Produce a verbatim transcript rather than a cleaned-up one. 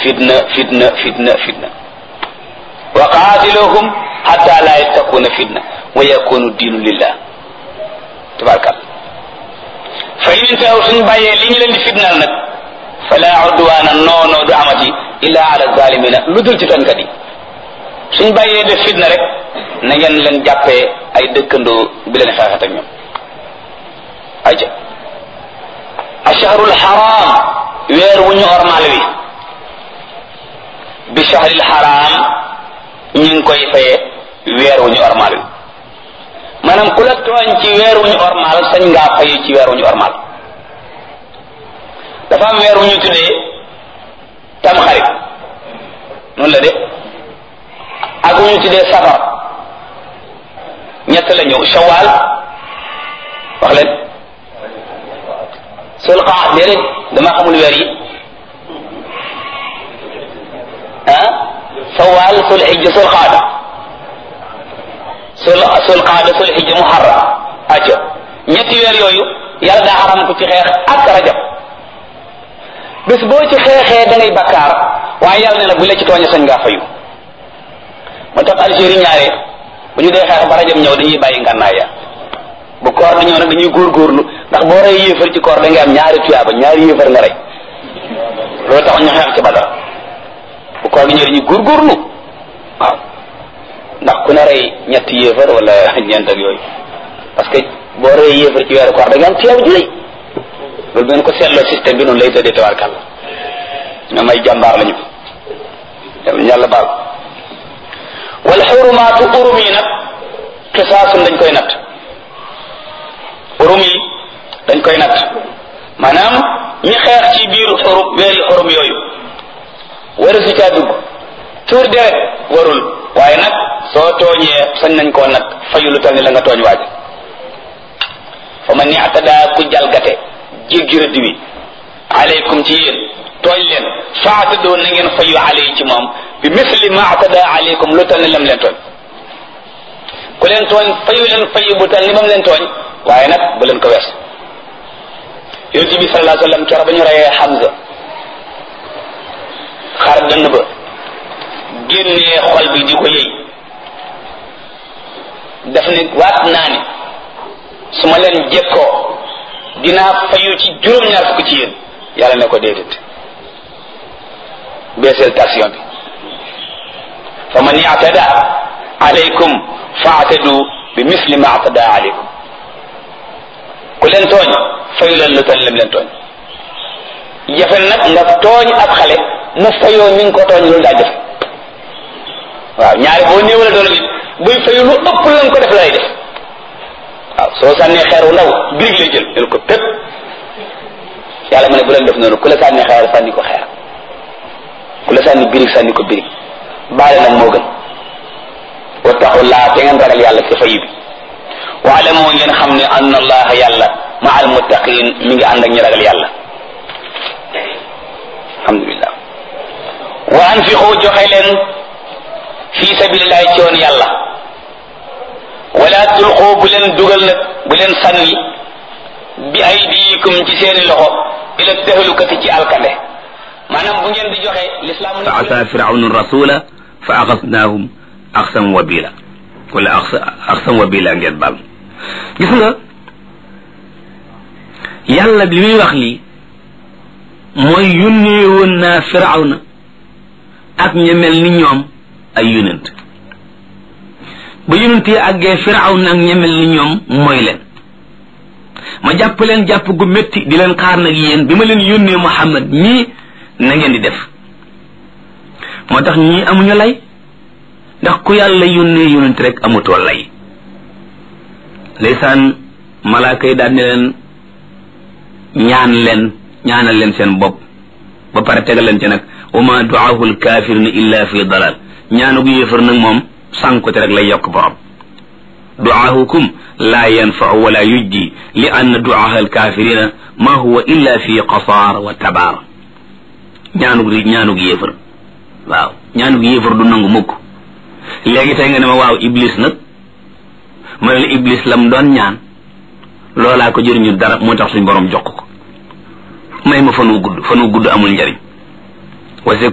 fitna fitna fitna fitna wa qaatiluhum hatta la yakuna fitna wa yakunu diinu lillah tabarkal fa in taw suñ bàyyee li ñu leen di fitnaal nag fala udwana noono du amati illa ala zalimina lu dul ci tonkat yi suñ bàyyee def fitna rek na ngeen leen jàppee ay dëkkandoo bi leen xeexat ak ñoom aja ashahrul haram weer wu ñu ormal wi bi shahril haram ñu ngi koy fayee weer wu ñu ormal wi maanaam ku la tooñ ci weer wu ñu ormal sañ ngaa fayu ci weer wu ñu ormal dafa am weer wu ñu tuddee tamxarit noonu la de ak wu ñu tuddee safar ñett la ñëw shawal wax leen sulqa déedéet dama xamul weer yi ah shawal sulhijja sulqaada sul sulqaada sulhijja muharram acca ñetti weer yooyu yàlla daa xaram ko ci xeex ak rajab bés boo ci xeexee da ngay bakkaar waaye yàlla ne la bu la ci tooñe sañ ngaa fayu moo tax Algérie ñaare bu ñu dee xeex ba rajab ñëw dañuy bàyyi ngànnaay ya bu koor di ñëw nag dañuy góorgóorlu ndax boo rey yéefar ci koor da ngay am ñaari tuyaaba ñaari yéefar nga rey loolu tax ñu xeex ci Badar bu koor di ñëw dañuy góorgóorlu waaw ndax ku ne rey ñetti yéefar wala ñeent ak yooyu parce que boo rey yéefar ci weeru koor da ngay am tuyaaba ju rëy loolu ngeen ko seetloo système bi noonu lay tëddee tabarkàlla ñoom ay jàmbaar lañu dem yàlla baal wal xurumaatu urum yi nag xisaasun dañ koy natt urum yi dañ koy natt maanaam ñi xeex ci biir xurum weeri xurum yooyu waru si caa dugg tuur deret warul waaye nag soo tooñee sañ nañ koo natt fayu lu tal ni la nga tooñ waaj fa man i'tada ku jalgate jéggi rëdd wi aleykum ci yéen tooñ leen faatadoo na ngeen fayu aley ci moom bi misli ma atada aleykum lu tal ni lam leen tooñ ku leen tooñ fayu leen fayu bu tal ni bam leen tooñ waaye nag bu leen ko wees yonent bi sallallahu alayhi wasallam keroog ba ñu reyee Hamza xar dënn ba génnee xol bi di ko yëy daf ne waat naa ne su ma leen jekkoo dinaa fayu ci juróom-ñaar fukk ci yéen yàlla ne ko déedéet beeseel tension bi fa man i'tada alaykum fa'tadu bi misli ma i'tada alaykum ku leen tooñ fayu leen lu tal lam leen tooñ jafe nag nga tooñ ab xale mu fayoo mi ngi ko tooñ loolu daa jafe waaw ñaari boo néewale doole nit buy fayu lu ëpp lañ ko def lay def waaw soo sànnee xeer wu ndaw birig lay jël jël ko tëpp yàlla mu ne bu leen def noonu ku la sànni xeer sànni ko xeer ku la sànni birig sànni ko birig baale nag moo gën wattaqullaa te ngeen ragal yàlla ci fayu bi waale moo ngeen xam ne anna allaha yàlla ma al muttaqin mi ngi ànd ak ñi ragal yàlla alhamdulillah wa anfiqu joxe leen fi sabilillahi ci yoon yàlla wala tulqu bu leen dugal nag bu leen sànni bi aydikum ci seeni loxo ila tahlukati ci alkande maanaam bu ngeen di joxe l'islam fa asa firawnu rasula fa axasnaahum axsam wabila wala axsam wabila ngeen baal gis nga yàlla bi muy wax lii mooy yónnee woon naa firawna ak ña mel ni ñoom ay yonent ba yonent yi àggee firawna ak ña mel ni ñoom mooy leen ma jàpp leen jàpp gu métti di leen xaar nag yéen bi ma leen yónnee Muhammad ñii na ngeen di def moo tax ñii amuñu lay ndax ku yàlla yónnee yonent rek amutoo lay ndeysaan malaaka yi daal ne leen ñaan leen ñaanal leen seen bopp ba pare tegal leen ci nag wa ma du'aahu alkafirina illa fi dalal ñaanu gu yéefar nag moom sànkute rek lay yokk borom du'aahukum la yanfa'u wala yujdi li anna du'aaha alkafirina ma huwa illa fi qasaar wa tabaar ñaanu gu ñaanu gu yéefar waaw ñaanu gu yéefar du nangu mukk léegi tey nga ne ma waaw iblis nag ma ne la iblis lam doon ñaan loolaa ko jëriñu dara moo tax suñ borom jox ko may ma fan wu gudd fan wu gudd amul njariñ